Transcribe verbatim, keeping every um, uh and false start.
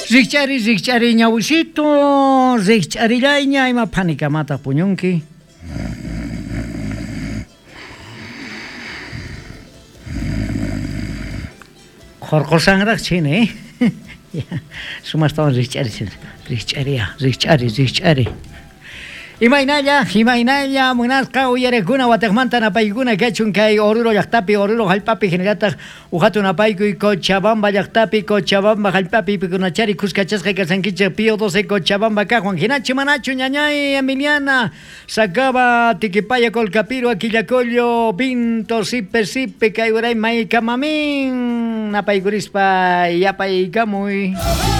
Richari, richari, ñawishito, richarillaña, ima panikamata puñunki. Jorqosangraq chini, sumastawan richari, richari, richari, richari. Imaynalla, imaynalla, munasqa uyarekuna watakmanta napaykuna kachun kay Oruro llaqtapi, Oruro hallpapi hinallataq uhatu napaykuy Cochabamba llaqtapi, Cochabamba hallpapi pikunachari kuskachasqa kalsankichik Pío doce Cochabamba kaqwan hinachu manachu ñañay Emiliana sacaba tikipaya Colcapiro Aquillacollo Pinto sipe sipe kay uray may kamamin napaykurispa yapaykamuy.